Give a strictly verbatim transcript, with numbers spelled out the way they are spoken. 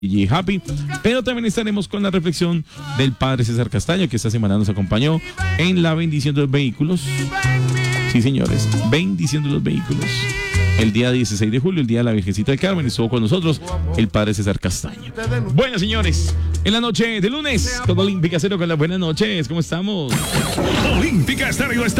D J Happy, pero también estaremos con la reflexión del padre César Castaño, que esta semana nos acompañó en la bendición de los vehículos. Sí, señores, bendición de los vehículos. El día dieciséis de julio, el día de la Virgencita del Carmen, estuvo con nosotros el padre César Castaño. Bueno, señores, en la noche de lunes, todo Olímpica Cero con las buenas noches. ¿Cómo estamos? Olímpica Estéreo está